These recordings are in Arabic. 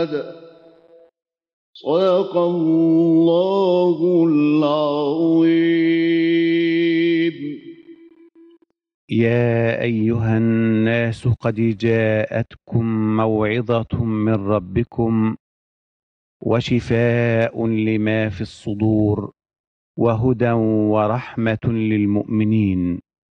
أحد. صدق الله العظيم. يا أيها الناس قد جاءتكم موعظة من ربكم وشفاء لما في الصدور وهدى ورحمة للمؤمنين.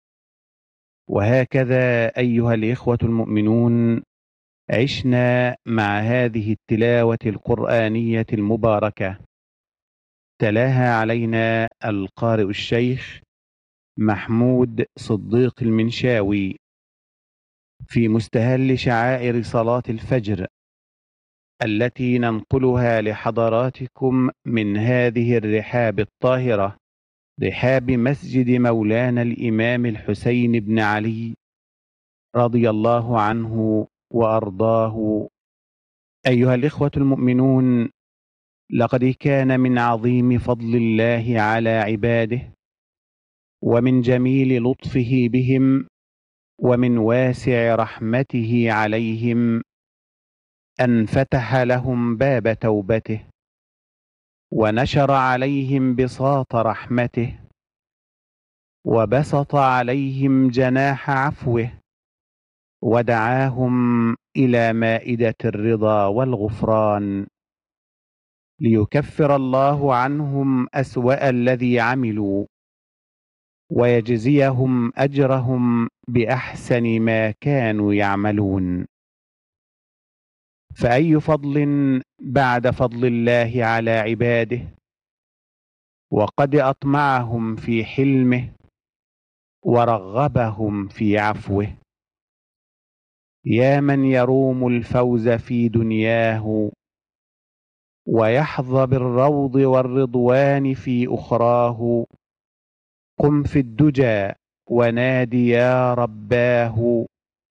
وهكذا أيها الإخوة المؤمنون عشنا مع هذه التلاوة القرآنية المباركة، تلاها علينا القارئ الشيخ محمود صديق المنشاوي في مستهل شعائر صلاة الفجر التي ننقلها لحضراتكم من هذه الرحاب الطاهرة، رحاب مسجد مولانا الإمام الحسين بن علي رضي الله عنه وأرضاه. أيها الإخوة المؤمنون، لقد كان من عظيم فضل الله على عباده ومن جميل لطفه بهم ومن واسع رحمته عليهم أن فتح لهم باب توبته ونشر عليهم بساط رحمته وبسط عليهم جناح عفوه ودعاهم إلى مائدة الرضا والغفران ليكفر الله عنهم أسوأ الذي عملوا ويجزيهم أجرهم بأحسن ما كانوا يعملون. فأي فضل بعد فضل الله على عباده، وقد أطمعهم في حلمه ورغبهم في عفوه. يا من يروم الفوز في دنياه ويحظى بالروض والرضوان في أخراه، قم في الدجى ونادي يا رباه،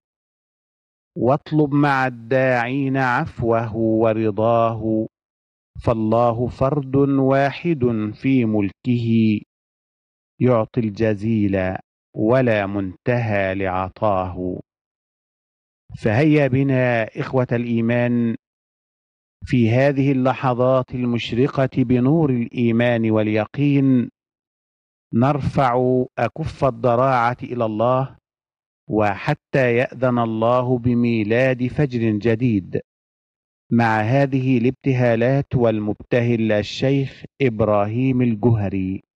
واطلب مع الداعين عفوه ورضاه. فالله فرد واحد في ملكه يعطي الجزيل ولا منتهى لعطاه. فهيا بنا إخوة الإيمان في هذه اللحظات المشرقة بنور الإيمان واليقين نرفع أكف الضراعة إلى الله، وحتى يأذن الله بميلاد فجر جديد، مع هذه الابتهالات والمبتهل الشيخ إبراهيم الجهري.